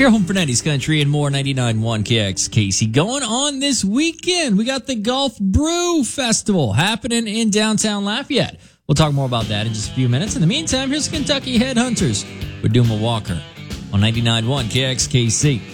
Your home for 90s country and more. 99.1 KXKC. Going on this weekend, we got the Gulf Brew Festival happening in downtown Lafayette. We'll talk more about that in just a few minutes. In the meantime, here's Kentucky Headhunters with Duma Walker on 99.1 KXKC.